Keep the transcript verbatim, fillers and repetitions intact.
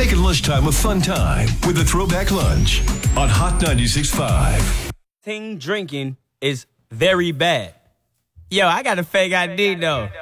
Making lunchtime a fun time with the Throwback Lunch on Hot ninety-six point five. Ting drinking is very bad. Yo, I got a fake I D though.